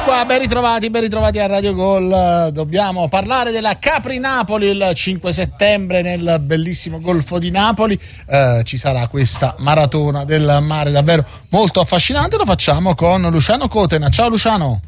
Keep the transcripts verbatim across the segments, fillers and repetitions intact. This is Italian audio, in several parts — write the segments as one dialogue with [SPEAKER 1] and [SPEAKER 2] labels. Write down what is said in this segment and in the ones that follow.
[SPEAKER 1] qua, ben ritrovati, ben ritrovati a Radio Gol. Dobbiamo parlare della Capri Napoli il cinque settembre nel bellissimo Golfo di Napoli. Eh, ci sarà questa maratona del mare davvero molto affascinante. Lo facciamo con Luciano Cotena. Ciao Luciano.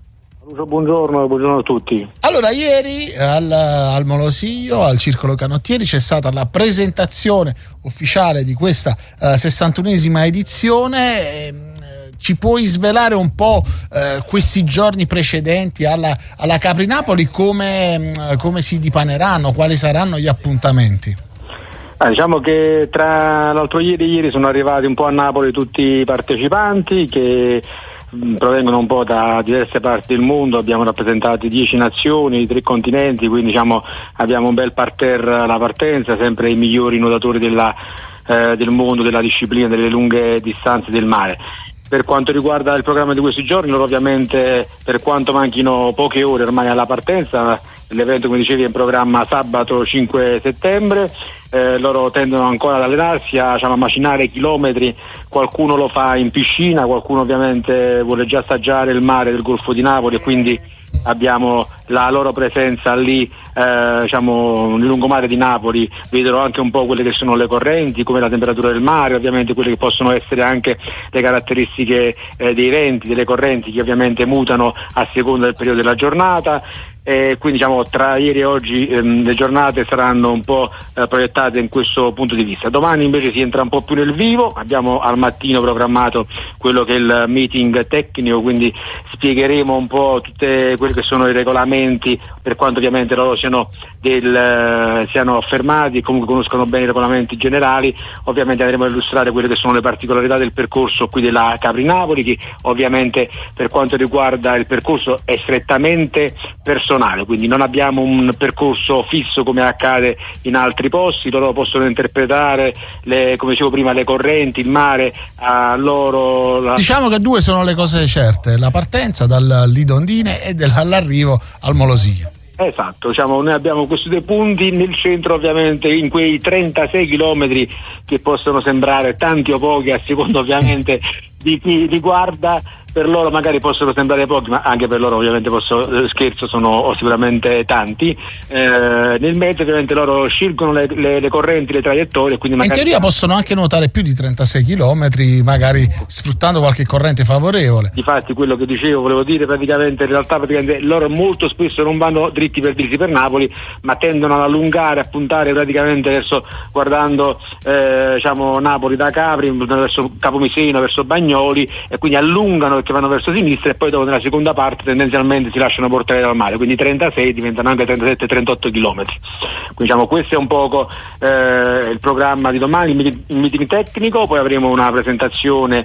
[SPEAKER 2] Buongiorno, buongiorno a tutti.
[SPEAKER 1] Allora, ieri al, al Molosio, al Circolo Canottieri, c'è stata la presentazione ufficiale di questa uh, sessantunesima edizione. E, ci puoi svelare un po' eh, questi giorni precedenti alla, alla Capri Napoli, come, come si dipaneranno, quali saranno gli appuntamenti?
[SPEAKER 2] Ah, diciamo che tra l'altro ieri e ieri sono arrivati un po' a Napoli tutti i partecipanti che mh, provengono un po' da diverse parti del mondo. Abbiamo rappresentato dieci nazioni, tre continenti, quindi diciamo abbiamo un bel parterre alla partenza, sempre i migliori nuotatori della, eh, del mondo, della disciplina delle lunghe distanze del mare. Per quanto riguarda il programma di questi giorni, loro ovviamente, per quanto manchino poche ore ormai alla partenza, l'evento, come dicevi, è in programma sabato cinque settembre, eh, loro tendono ancora ad allenarsi, a, diciamo, a macinare chilometri, qualcuno lo fa in piscina, qualcuno ovviamente vuole già assaggiare il mare del Golfo di Napoli e quindi abbiamo la loro presenza lì, eh, diciamo nel lungomare di Napoli. Vedono anche un po' quelle che sono le correnti, come la temperatura del mare, ovviamente quelle che possono essere anche le caratteristiche eh, dei venti, delle correnti che ovviamente mutano a seconda del periodo della giornata. E quindi diciamo tra ieri e oggi ehm, le giornate saranno un po' eh, proiettate in questo punto di vista. Domani invece si entra un po' più nel vivo, abbiamo al mattino programmato quello che è il meeting tecnico, quindi spiegheremo un po' tutte quelli che sono i regolamenti, per quanto ovviamente loro siano, del, eh, siano affermati e comunque conoscono bene i regolamenti generali. Ovviamente andremo a illustrare quelle che sono le particolarità del percorso qui della Capri Napoli, che ovviamente per quanto riguarda il percorso è strettamente personale, quindi non abbiamo un percorso fisso come accade in altri posti. Loro possono interpretare le, come dicevo prima, le correnti, il mare a loro. La...
[SPEAKER 1] Diciamo che due sono le cose certe: la partenza dal Lido Ondine e dall'arrivo al Molosio.
[SPEAKER 2] Esatto, diciamo noi abbiamo questi due punti nel centro, ovviamente in quei trentasei chilometri che possono sembrare tanti o pochi a seconda ovviamente di chi li guarda. Per loro magari possono sembrare pochi, ma anche per loro ovviamente posso, scherzo, sono sicuramente tanti. Eh, nel mezzo ovviamente loro scelgono le, le, le correnti, le traiettorie, quindi magari
[SPEAKER 1] in teoria possono anche nuotare più di trentasei chilometri, magari sfruttando qualche corrente favorevole.
[SPEAKER 2] Difatti quello che dicevo, volevo dire praticamente in realtà praticamente loro molto spesso non vanno dritti per dritti per Napoli, ma tendono ad allungare, a puntare praticamente verso, guardando eh, diciamo Napoli da Capri verso Capomiseno, verso Bagnoli, e quindi allungano che vanno verso sinistra e poi dopo nella seconda parte tendenzialmente si lasciano portare dal mare, quindi trentasei diventano anche trentasette trentotto chilometri. Quindi diciamo questo è un poco eh, il programma di domani, il meeting tecnico, poi avremo una presentazione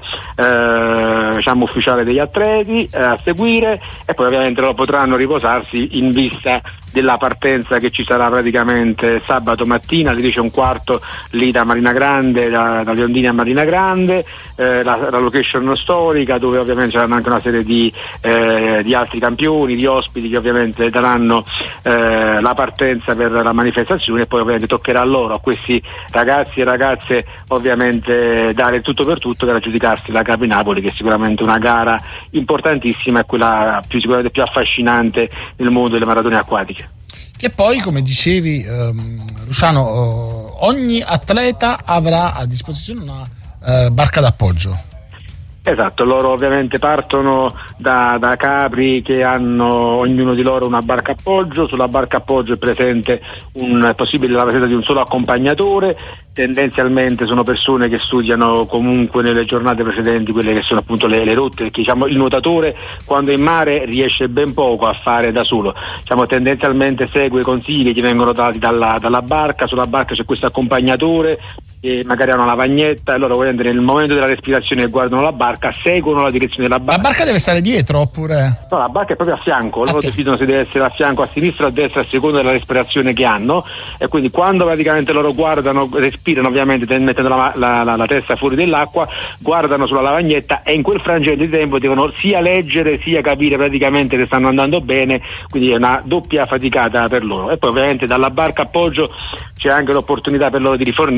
[SPEAKER 2] eh, diciamo ufficiale degli atleti eh, a seguire, e poi ovviamente loro potranno riposarsi in vista della partenza che ci sarà praticamente sabato mattina alle dieci e un quarto lì da Marina Grande, da, da Leondini a Marina Grande, eh, la, la location storica, dove ovviamente c'erano anche una serie di, eh, di altri campioni, di ospiti che ovviamente daranno eh, la partenza per la manifestazione, e poi ovviamente toccherà a loro, a questi ragazzi e ragazze, ovviamente dare tutto per tutto per aggiudicarsi la Capri Napoli, che è sicuramente una gara importantissima e quella più sicuramente più affascinante nel mondo delle maratone acquatiche.
[SPEAKER 1] Che poi, come dicevi ehm, Luciano, eh, ogni atleta avrà a disposizione una eh, barca d'appoggio.
[SPEAKER 2] Esatto, loro ovviamente partono da, da Capri, che hanno ognuno di loro una barca appoggio. Sulla barca appoggio è presente un, è possibile la presenza di un solo accompagnatore. Tendenzialmente sono persone che studiano comunque nelle giornate precedenti quelle che sono appunto le, le rotte, perché diciamo il nuotatore quando è in mare riesce ben poco a fare da solo, diciamo tendenzialmente segue i consigli che vengono dati dalla, dalla barca. Sulla barca c'è questo accompagnatore che magari ha una lavagnetta, e loro ovviamente nel momento della respirazione guardano la barca, seguono la direzione della barca.
[SPEAKER 1] La barca deve stare dietro oppure?
[SPEAKER 2] No, la barca è proprio a fianco, loro
[SPEAKER 1] Okay.
[SPEAKER 2] decidono se deve essere a fianco, a sinistra o a destra a seconda della respirazione che hanno, e quindi quando praticamente loro guardano, respirano ovviamente mettendo la, la, la, la testa fuori dell'acqua, guardano sulla lavagnetta, e in quel frangente di tempo devono sia leggere sia capire praticamente se stanno andando bene, quindi è una doppia faticata per loro. E poi ovviamente dalla barca appoggio c'è anche l'opportunità per loro di rifornirsi, perché ovviamente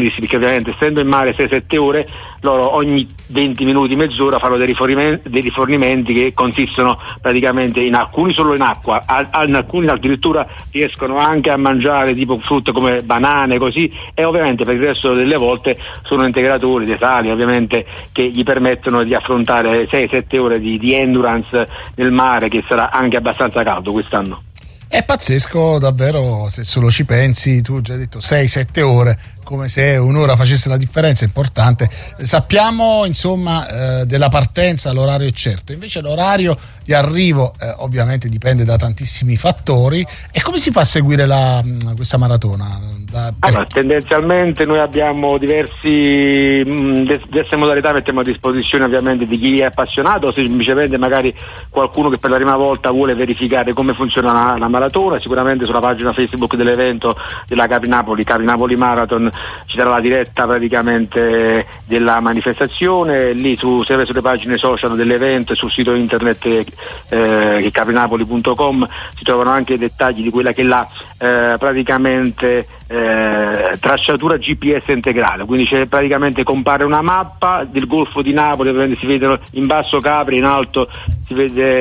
[SPEAKER 2] ovviamente essendo in mare sei sette ore, loro ogni venti minuti, mezz'ora fanno dei rifornimenti, dei rifornimenti che consistono praticamente in alcuni solo in acqua, in alcuni addirittura riescono anche a mangiare tipo frutta come banane, così, e ovviamente per il resto delle volte sono integratori dei sali ovviamente che gli permettono di affrontare sei sette ore di, di endurance nel mare, che sarà anche abbastanza caldo quest'anno.
[SPEAKER 1] È pazzesco davvero, se solo ci pensi. Tu hai già detto sei sette ore, come se un'ora facesse la differenza, è importante. Sappiamo insomma eh, della partenza, l'orario è certo, invece l'orario di arrivo eh, ovviamente dipende da tantissimi fattori. E come si fa a seguire la, questa maratona? Da, per...
[SPEAKER 2] allora, tendenzialmente noi abbiamo diversi mh, diverse modalità, mettiamo a disposizione ovviamente di chi è appassionato o semplicemente magari qualcuno che per la prima volta vuole verificare come funziona la, la maratona. Sicuramente sulla pagina Facebook dell'evento della Capri Napoli, Capri Napoli Marathon, ci sarà la diretta praticamente della manifestazione. Lì su, sempre sulle pagine social dell'evento e sul sito internet eh, che caprinapoli punto com si trovano anche i dettagli di quella che è la eh, praticamente eh, tracciatura G P S integrale, quindi c'è praticamente compare una mappa del Golfo di Napoli, ovviamente si vedono in basso Capri, in alto si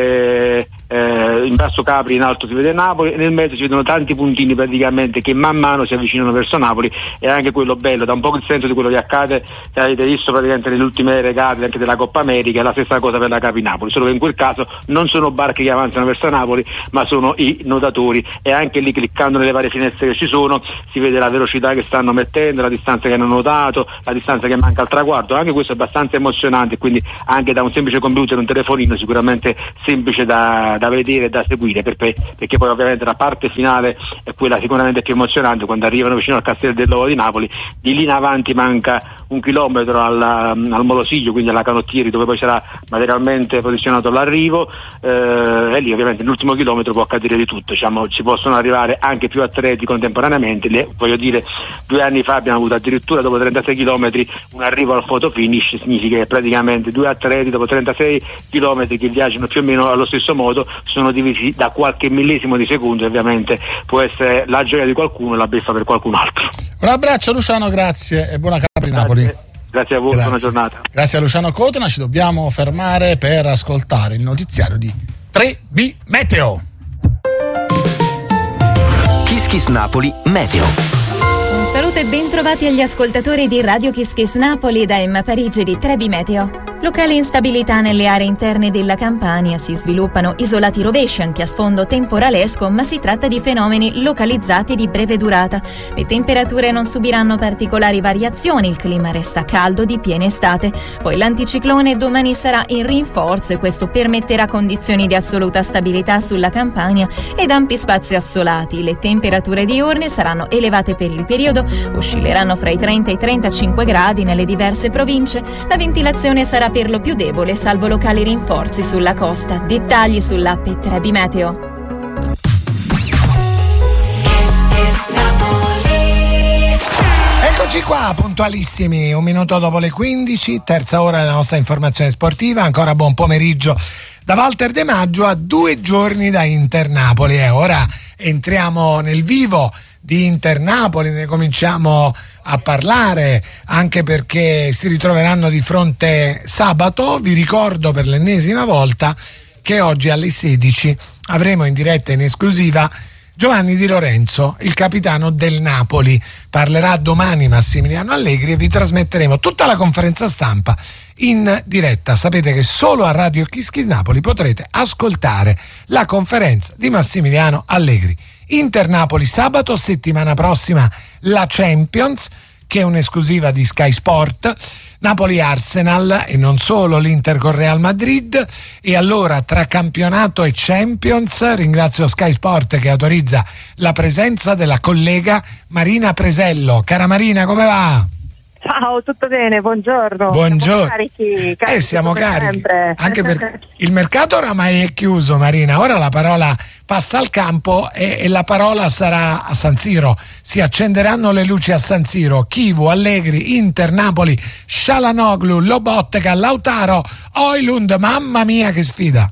[SPEAKER 2] vede eh, in basso Capri, in alto si vede Napoli, e nel mezzo si vedono tanti puntini praticamente che man mano si avvicinano verso Napoli. E anche quello bello, dà un po' il senso di quello che accade, che avete visto praticamente nelle ultime regate anche della Coppa America, è la stessa cosa per la Capri Napoli, solo che in quel caso non sono barche che avanzano verso Napoli, ma sono i nuotatori, e anche lì cliccando nelle varie finestre che ci sono si vede la velocità che stanno mettendo, la distanza che hanno nuotato, la distanza che manca al traguardo. Anche questo è abbastanza emozionante, quindi anche da un semplice computer, un telefonino, sicuramente semplice da, da vedere e da seguire, perché, perché poi ovviamente la parte finale è quella sicuramente più emozionante, quando arrivano vicino al Castello dell'Uovo di Napoli. Di lì in avanti manca un chilometro al, al Molosilo, quindi alla Canottieri, dove poi sarà materialmente posizionato l'arrivo, eh, e lì ovviamente l'ultimo chilometro può accadere di tutto, diciamo, ci possono arrivare anche più atleti contemporaneamente. Le, voglio dire, due anni fa abbiamo avuto addirittura dopo trentasei chilometri un arrivo al photo finish, significa che praticamente due atleti dopo trentasei chilometri che viaggiano più o meno allo stesso modo sono divisi da qualche millesimo di secondo, e ovviamente può essere la gioia di qualcuno e la beffa per qualcun altro.
[SPEAKER 1] Un abbraccio Luciano, grazie e buona Capri Napoli.
[SPEAKER 2] Grazie. Grazie a voi,
[SPEAKER 1] Grazie.
[SPEAKER 2] buona giornata.
[SPEAKER 1] Grazie a Luciano Cotena, ci dobbiamo fermare per ascoltare il notiziario di tre B Meteo.
[SPEAKER 3] Kiss Kiss Napoli Meteo.
[SPEAKER 4] Un saluto e ben trovati agli ascoltatori di Radio Kiss Kiss Napoli da Emma Parigi di tre B Meteo. Locale instabilità nelle aree interne della Campania, si sviluppano isolati rovesci anche a sfondo temporalesco, ma si tratta di fenomeni localizzati di breve durata. Le temperature non subiranno particolari variazioni, il clima resta caldo di piena estate. Poi l'anticiclone domani sarà in rinforzo e questo permetterà condizioni di assoluta stabilità sulla Campania ed ampi spazi assolati. Le temperature diurne saranno elevate per il periodo, oscilleranno fra i trenta e i trentacinque gradi nelle diverse province. La ventilazione sarà per lo più debole, salvo locali rinforzi sulla costa. Dettagli sull'app tre B Meteo.
[SPEAKER 5] Eccoci qua, puntualissimi, un minuto dopo le quindici, terza ora della nostra informazione sportiva. Ancora buon pomeriggio da Walter De Maggio a due giorni da Inter Napoli. E ora entriamo nel vivo di Inter Napoli, ne cominciamo a parlare, anche perché si ritroveranno di fronte sabato. Vi ricordo per l'ennesima volta che oggi alle sedici avremo in diretta in esclusiva Giovanni Di Lorenzo, il capitano del Napoli. Parlerà domani Massimiliano Allegri e vi trasmetteremo tutta la conferenza stampa in diretta. Sapete che solo a Radio Kiss Kiss Napoli potrete ascoltare la conferenza di Massimiliano Allegri. Inter Napoli sabato, settimana prossima la Champions, che è un'esclusiva di Sky Sport, Napoli Arsenal e non solo, l'Inter con Real Madrid. E allora tra campionato e Champions ringrazio Sky Sport che autorizza la presenza della collega Marina Presello. Cara Marina, come va?
[SPEAKER 6] Ciao, tutto bene, buongiorno.
[SPEAKER 5] Buongiorno.
[SPEAKER 6] Siamo carichi, carichi
[SPEAKER 5] eh, siamo carichi.
[SPEAKER 6] Sempre.
[SPEAKER 5] Anche perché il mercato oramai è chiuso, Marina. Ora la parola passa al campo e, e la parola sarà a San Siro. Si accenderanno le luci a San Siro. Chivu, Allegri, Inter, Napoli, Shalanoglu, Lobotka, Lautaro, Højlund. Mamma mia che sfida!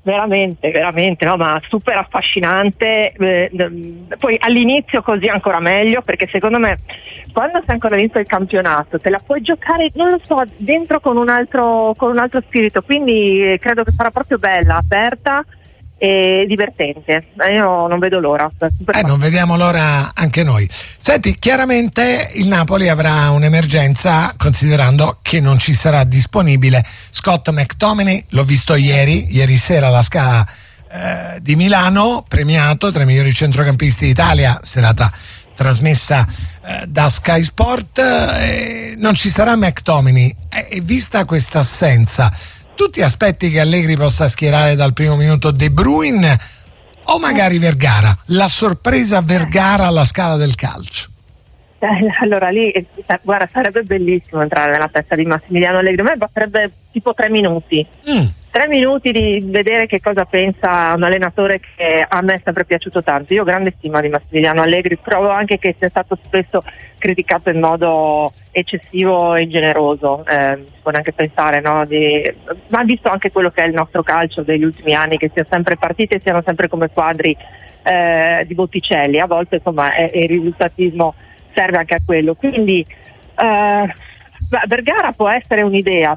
[SPEAKER 6] veramente, veramente, no, ma super affascinante. Eh, poi all'inizio così ancora meglio, perché secondo me quando sei ancora all'inizio del campionato te la puoi giocare, non lo so, dentro con un altro, con un altro spirito, quindi credo che sarà proprio bella, aperta e divertente. Io non vedo l'ora.
[SPEAKER 5] Eh, non vediamo l'ora anche noi. Senti, chiaramente il Napoli avrà un'emergenza, considerando che non ci sarà disponibile Scott McTominay. L'ho visto ieri, ieri sera alla Scala eh, di Milano, premiato tra i migliori centrocampisti d'Italia, serata trasmessa eh, da Sky Sport. Eh, non ci sarà McTominay, e eh, vista questa assenza, tu ti aspetti che Allegri possa schierare dal primo minuto De Bruyne o magari Vergara? La sorpresa Vergara alla Scala del calcio.
[SPEAKER 6] Eh, allora lì, eh, guarda, sarebbe bellissimo entrare nella testa di Massimiliano Allegri. A me basterebbe tipo tre minuti. Mm. Tre minuti di vedere che cosa pensa un allenatore che a me è sempre piaciuto tanto. Io ho grande stima di Massimiliano Allegri, trovo anche che sia stato spesso criticato in modo eccessivo e ingeneroso, eh, si può neanche pensare, no? Di, ma visto anche quello che è il nostro calcio degli ultimi anni, che sia sempre partite siano sempre come quadri eh, di Botticelli, a volte insomma è, è il risultatismo serve anche a quello, quindi eh, Vergara può essere un'idea,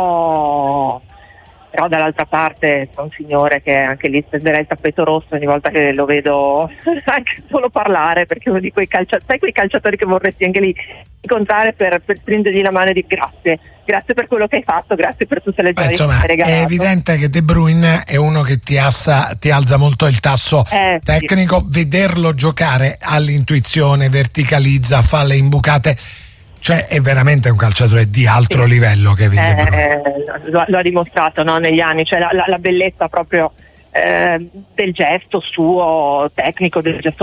[SPEAKER 6] però però dall'altra parte c'è un signore che anche lì stenderà il tappeto rosso ogni volta che lo vedo anche solo parlare, perché uno di quei calciatori, sai quei calciatori che vorresti anche lì incontrare per, per prendergli la mano e dire grazie, grazie per quello che hai fatto, grazie per tutte le gioie che mi hai regalato.
[SPEAKER 5] È evidente che De Bruyne è uno che ti, assa, ti alza molto il tasso eh, tecnico, sì. Vederlo giocare all'intuizione, verticalizza, fa le imbucate, cioè è veramente un calciatore di altro sì. livello che vede
[SPEAKER 6] eh, lo, lo ha dimostrato, no, negli anni, cioè la, la, la bellezza proprio eh, del gesto suo tecnico, del gesto